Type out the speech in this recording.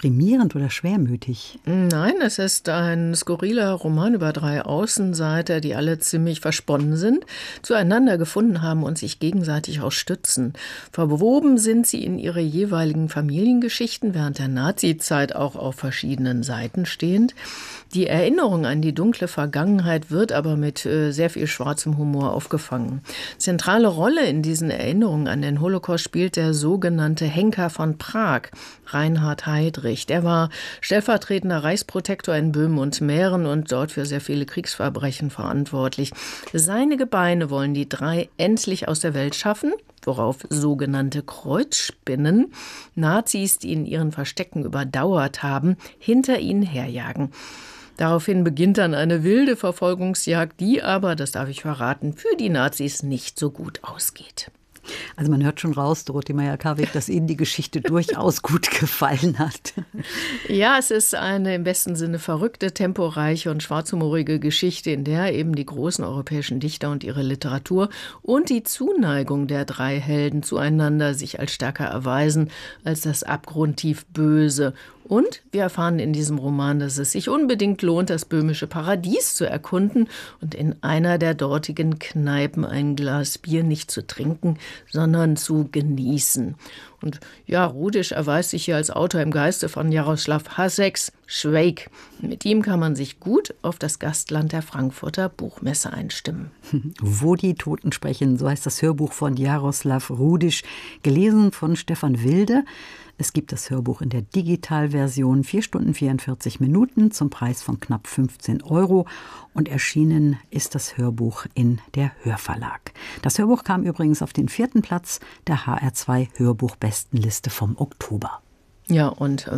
deprimierend oder schwermütig? Nein, es ist ein skurriler Roman über 3 Außenseiter, die alle ziemlich versponnen sind, zueinander gefunden haben und sich gegenseitig auch stützen. Verwoben sind sie in ihre jeweiligen Familiengeschichten, während der Nazizeit auch auf verschiedenen Seiten stehend. Die Erinnerung an die dunkle Vergangenheit wird aber mit sehr viel schwarzem Humor aufgefangen. Zentrale Rolle in diesen Erinnerungen an den Holocaust spielt der sogenannte Henker von Prag, Reinhard Heydrich. Der war stellvertretender Reichsprotektor in Böhmen und Mähren und dort für sehr viele Kriegsverbrechen verantwortlich. Seine Gebeine wollen die 3 endlich aus der Welt schaffen, worauf sogenannte Kreuzspinnen, Nazis, die in ihren Verstecken überdauert haben, hinter ihnen herjagen. Daraufhin beginnt dann eine wilde Verfolgungsjagd, die aber, das darf ich verraten, für die Nazis nicht so gut ausgeht. Also man hört schon raus, Dorothee Meyer-Karweg, dass Ihnen die Geschichte durchaus gut gefallen hat. Ja, es ist eine im besten Sinne verrückte, temporeiche und schwarzhumorige Geschichte, in der eben die großen europäischen Dichter und ihre Literatur und die Zuneigung der 3 Helden zueinander sich als stärker erweisen als das abgrundtief Böse. Und wir erfahren in diesem Roman, dass es sich unbedingt lohnt, das böhmische Paradies zu erkunden und in einer der dortigen Kneipen ein Glas Bier nicht zu trinken, sondern zu genießen. Und ja, Rudisch erweist sich hier als Autor im Geiste von Jaroslav Haseks, Švejk. Mit ihm kann man sich gut auf das Gastland der Frankfurter Buchmesse einstimmen. Wo die Toten sprechen, so heißt das Hörbuch von Jaroslav Rudisch, gelesen von Stefan Wilde. Es gibt das Hörbuch in der Digitalversion, 4 Stunden 44 Minuten zum Preis von knapp 15 € und erschienen ist das Hörbuch in der Hörverlag. Das Hörbuch kam übrigens auf den 4. Platz der HR2 Hörbuchbestenliste vom Oktober. Ja, und